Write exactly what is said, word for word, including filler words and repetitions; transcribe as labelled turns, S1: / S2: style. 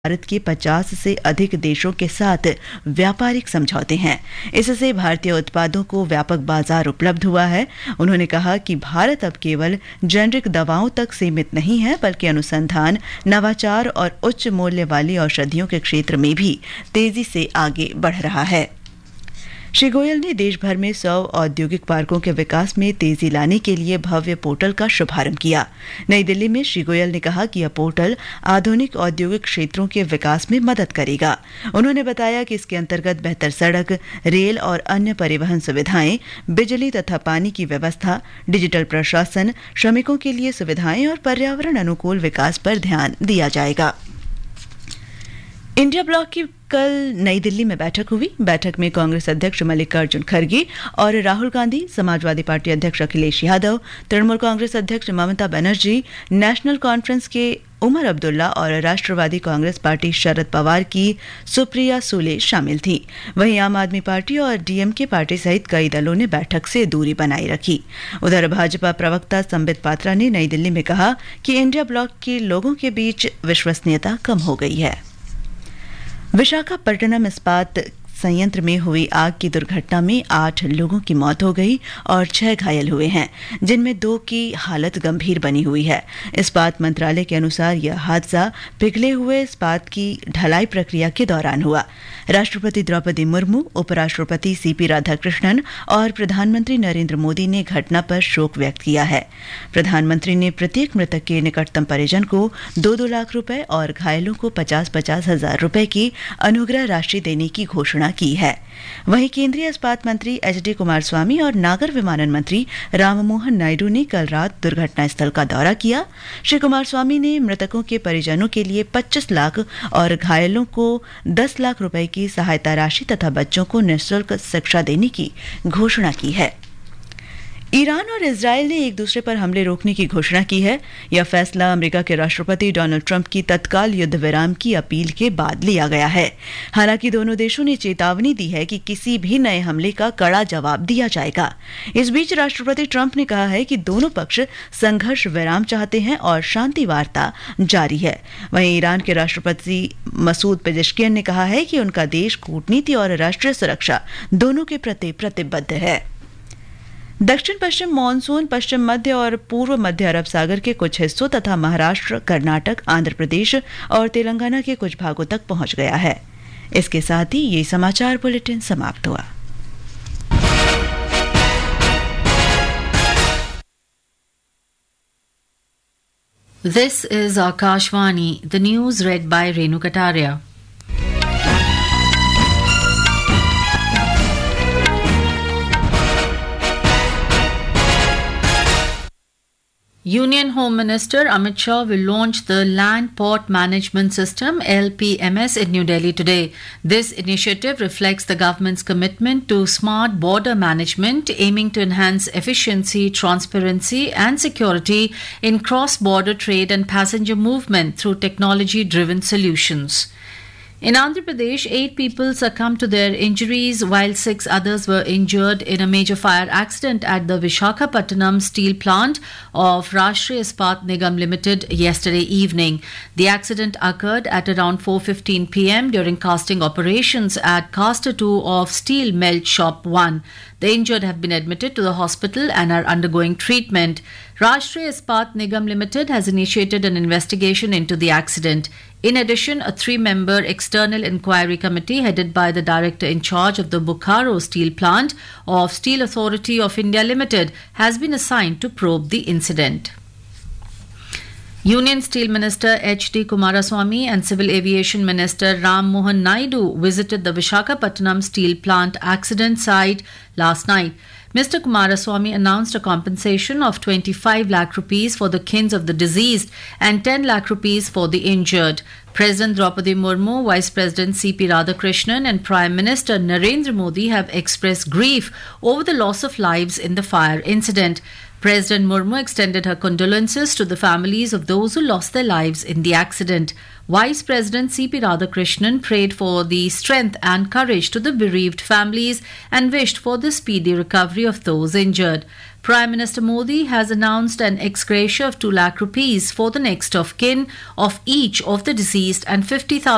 S1: भारत के पचास से अधिक देशों के साथ व्यापारिक समझौते हैं। इससे भारतीय उत्पादों को व्यापक बाजार उपलब्ध हुआ है। उन्होंने कहा कि भारत अब केवल जेनरिक दवाओं तक सीमित नहीं है, बल्कि अनुसंधान, नवाचार और उच्च मूल्य वाली औषधियों के क्षेत्र में भी तेजी से आगे बढ़ रहा है। श्री गोयल ने देश भर में सौ औद्योगिक पार्कों के विकास में तेजी लाने के लिए भव्य पोर्टल का शुभारंभ किया। नई दिल्ली में श्री गोयल ने कहा कि यह पोर्टल आधुनिक औद्योगिक क्षेत्रों के विकास में मदद करेगा। उन्होंने बताया कि इसके अंतर्गत बेहतर सड़क, रेल और अन्य परिवहन सुविधाएं, बिजली तथा पानी की व्यवस्था, डिजिटल प्रशासन, श्रमिकों के लिए सुविधाएं और पर्यावरण अनुकूल विकास पर ध्यान दिया जाएगा। इंडिया ब्लॉक की कल नई दिल्ली में बैठक हुई। बैठक में कांग्रेस अध्यक्ष मल्लिकार्जुन खड़गे और राहुल गांधी, समाजवादी पार्टी अध्यक्ष अखिलेश यादव, तृणमूल कांग्रेस अध्यक्ष ममता बनर्जी, नेशनल कॉन्फ्रेंस के उमर अब्दुल्ला और राष्ट्रवादी कांग्रेस पार्टी शरद पवार की सुप्रिया सुले शामिल थी। वहीं आम आदमी पार्टी और डीएमके पार्टी सहित कई दलों ने बैठक से दूरी बनाए रखी। उधर भाजपा प्रवक्ता संबित पात्रा ने नई दिल्ली में कहा कि इंडिया ब्लॉक के लोगों के बीच विश्वसनीयता कम हो गई है। विशाखापट्टनम इस्पात संयंत्र में हुई आग की दुर्घटना में आठ लोगों की मौत हो गई और छह घायल हुए हैं, जिनमें दो की हालत गंभीर बनी हुई है। इस्पात मंत्रालय के अनुसार यह हादसा पिघले हुए इस्पात की ढलाई प्रक्रिया के दौरान हुआ। राष्ट्रपति द्रौपदी मुर्मू, उपराष्ट्रपति सीपी राधाकृष्णन और प्रधानमंत्री नरेंद्र मोदी ने घटना पर शोक व्यक्त किया है। प्रधानमंत्री ने प्रत्येक मृतक के निकटतम परिजन को दो दो लाख रुपए और घायलों को पचास पचास हजार रुपए की अनुग्रह राशि देने की घोषणा की है। वहीं केंद्रीय इस्पात मंत्री एच डी कुमारस्वामी और नागर विमानन मंत्री राममोहन नायडू ने कल रात दुर्घटना स्थल का दौरा किया। श्री कुमारस्वामी ने मृतकों के परिजनों के लिए पच्चीस लाख और घायलों को दस लाख रुपए की सहायता राशि तथा बच्चों को निःशुल्क शिक्षा देने की घोषणा की है। ईरान और इजरायल ने एक दूसरे पर हमले रोकने की घोषणा की है। यह फैसला अमेरिका के राष्ट्रपति डोनाल्ड ट्रंप की तत्काल युद्ध विराम की अपील के बाद लिया गया है। हालांकि दोनों देशों ने चेतावनी दी है कि किसी भी नए हमले का कड़ा जवाब दिया जाएगा। इस बीच राष्ट्रपति ट्रंप ने कहा है कि दोनों पक्ष संघर्ष विराम चाहते हैं और शांति वार्ता जारी है। वहीं ईरान के राष्ट्रपति मसूद पेजेश्कियन ने कहा है कि उनका देश कूटनीति और राष्ट्रीय सुरक्षा दोनों के प्रति प्रतिबद्ध है। दक्षिण पश्चिम मानसून पश्चिम मध्य और पूर्व मध्य अरब सागर के कुछ हिस्सों तथा महाराष्ट्र, कर्नाटक, आंध्र प्रदेश और तेलंगाना के कुछ भागों तक पहुंच गया है। इसके साथ ही ये समाचार बुलेटिन समाप्त हुआ।
S2: This is Akashvani, the news read by Renu Kataria. Union Home Minister Amit Shah will launch the Land Port Management System L P M S in New Delhi today. This initiative reflects the government's commitment to smart border management, aiming to enhance efficiency, transparency and security in cross-border trade and passenger movement through technology-driven solutions. In Andhra Pradesh, eight people succumbed to their injuries while six others were injured in a major fire accident at the Visakhapatnam steel plant of Rashtriya Ispat Nigam Limited yesterday evening. The accident occurred at around four fifteen p m during casting operations at Caster two of Steel Melt Shop one. The injured have been admitted to the hospital and are undergoing treatment. Rashtriya Ispat Nigam Limited has initiated an investigation into the accident. In addition, a three-member external inquiry committee headed by the director in charge of the Bokaro steel plant of Steel Authority of India Limited has been assigned to probe the incident. Union Steel Minister H D Kumaraswamy and Civil Aviation Minister Ram Mohan Naidu visited the Visakhapatnam steel plant accident site last night. Mister Kumaraswamy announced a compensation of twenty-five lakh rupees for the kins of the deceased and ten lakh rupees for the injured. President Draupadi Murmu, Vice President C P Radhakrishnan and Prime Minister Narendra Modi have expressed grief over the loss of lives in the fire incident. President Murmu extended her condolences to the families of those who lost their lives in the accident. Vice President C P Radhakrishnan prayed for the strength and courage to the bereaved families and wished for the speedy recovery of those injured. Prime Minister Modi has announced an ex gratia of two lakh rupees for the next of kin of each of the deceased and fifty thousand